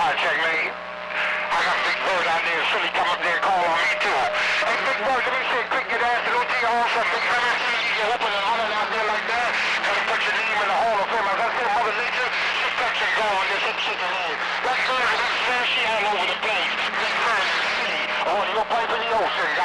check, man. I got Big Bird out there, silly come up there and call on me too. Hey, Big Bird, let me say quick, get ass and OT also. Big Bird, you get open and holler out there like that. Gotta put your name in the Hall of Fame. As I said, Mother Nature, she touch and go on this chicken head. That girl, that she all over the place. Big Bird in the city, or your pipe in the ocean.